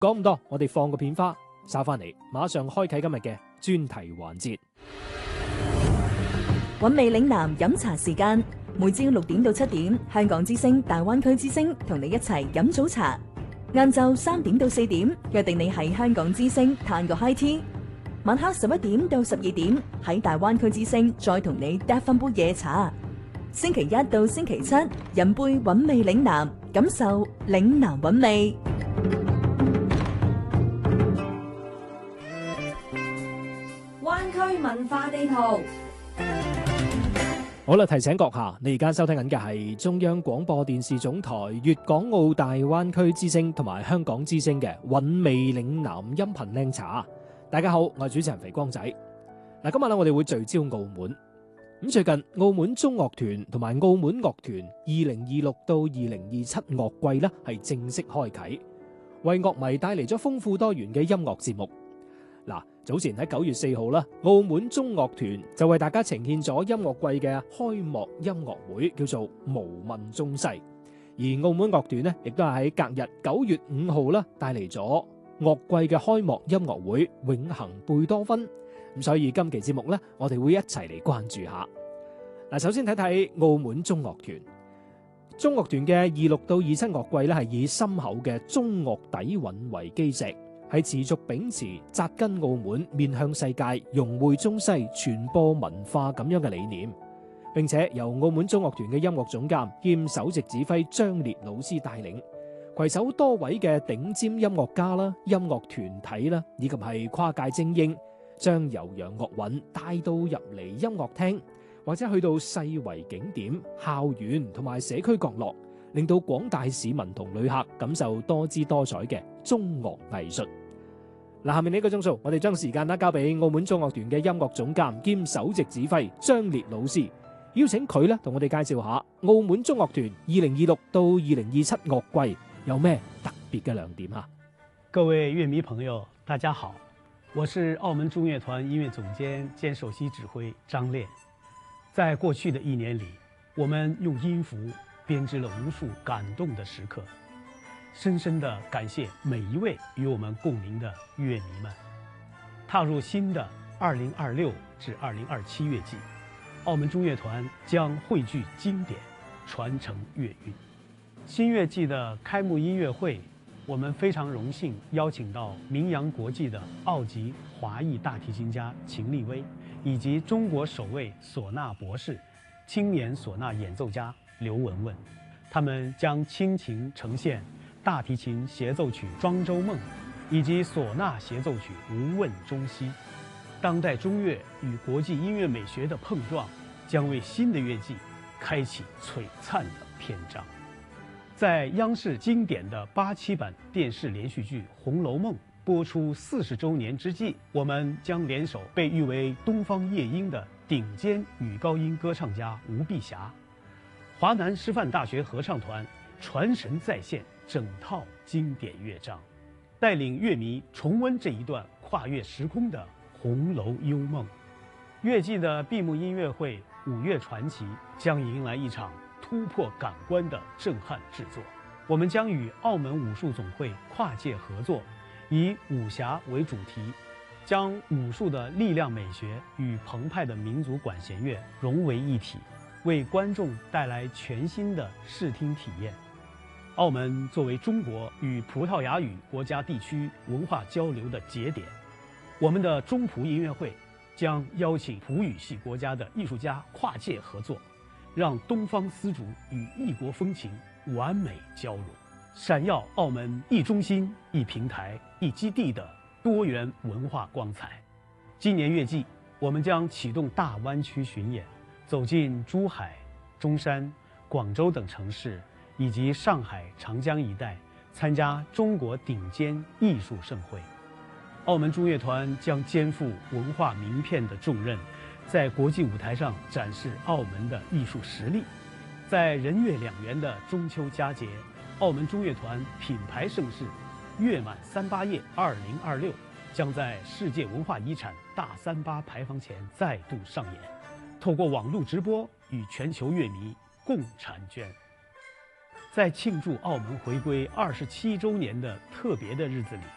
講咁多，我哋放個片花，稍翻嚟，馬上開啟今日嘅專題環節。 韻味嶺南飲茶時間，每朝6點到7點，香港之聲、大灣區之聲同你一齊飲早茶。晏晝3點到4點，約定你喺香港之聲嘆個 high tea。晚黑11點到12點，喺大灣區之聲再同你嗒翻杯夜茶。星期一到星期七，飲杯韻味嶺南，感受嶺南韻味。 灣區文化地圖。 好啦，提醒閣下，你而家收聽緊嘅係中央廣播電視總台粵港澳大灣區之聲同埋香港之聲嘅韻味嶺南音頻靚茶。大家好，我係主持人肥光仔。嗱，今日我哋會聚焦澳門。咁最近澳門中樂團同埋澳門樂團2026到2027樂季咧係正式開啟，為樂迷帶嚟咗豐富多元嘅音樂節目。嗱，早前喺9月4號啦，澳門中樂團就為大家呈現咗音樂季嘅開幕音樂會，叫做無問中西。而澳門樂團呢，亦都係喺隔日9月5號啦，帶嚟咗樂季嘅開幕音樂會永恆貝多芬。咁所以今期節目呢，我哋會一齊嚟關注下。嗱，首先睇睇澳門中樂團。中樂團嘅26到27樂季呢，係以深厚嘅中樂底蘊為基石，係持續秉持紮根澳門、面向世界、融匯中西、傳播文化咁樣嘅理念，並且由澳門中樂團嘅音樂總監兼首席指揮張烈老師帶領，攜手多位嘅頂尖音樂家啦、音樂團體啦，以及係跨界精英，將悠揚樂韻帶到入嚟音樂廳，或者去到世遺景點、校園同埋社區角落，令到廣大市民同旅客感受多姿多彩嘅中樂藝術。嗱，下面呢個鐘數，我哋將時間交俾澳門中樂團嘅音樂總監兼首席指揮張烈老師，邀請佢咧同我哋介紹下澳門中樂團2026到2027樂季有咩特別嘅亮點吓。 各位樂迷朋友，大家好，我是澳門中樂團音樂總監兼首席指揮張烈。在過去的1年裡，我們用音符編織了無數感動的時刻，深深地感謝每一位與我們共鳴的樂迷們。踏入新的2026至2027樂季，澳門中樂團將匯聚經典，傳承樂韻。新樂季的開幕音樂會，我們非常榮幸邀請到名揚國際的澳籍華裔大提琴家秦立威，以及中國首位嗩吶博士、青年嗩吶演奏家劉文文，他們將傾情呈現大提琴協奏曲《莊周夢》，以及嗩吶協奏曲《無問中西》。當代中樂與國際音樂美學的碰撞，將為新的樂季開啟璀璨的篇章。在央視經典的87版電視連續劇《紅樓夢》播出40周年之際，我們將聯手被譽為東方夜鶯的頂尖女高音歌唱家吳碧霞，華南師範大學合唱團傳神再現整套經典樂章，帶領樂迷重溫這一段跨越時空的紅樓幽夢。樂季的閉幕音樂會《五岳傳奇》將迎來一場突破感官的震撼製作。我們將與澳門武術總會跨界合作，以武俠為主題，將武術的力量美學與澎湃的民族管弦樂融為一體，為觀眾帶來全新的視聽體驗。澳門作為中國與葡萄牙語國家地區文化交流的節點，我們的中葡音樂會將邀請葡語系國家的藝術家跨界合作，讓東方絲竹與異國風情完美交融，閃耀澳門一中心、一平台、一基地的多元文化光彩。今年樂季，我們將啟動大灣區巡演，走進珠海、中山、廣州等城市，以及上海、長江一帶，參加中國頂尖藝術盛會。澳門中樂團將肩負文化名片的重任，在國際舞台上展示澳門的藝術實力。在人月兩元的中秋佳節，澳門中樂團品牌盛事“樂滿38夜2026”將在世界文化遺產大38牌坊前再度上演，透過網絡直播與全球樂迷共嬋娟。在慶祝澳門回歸27周年的特別的日子裡，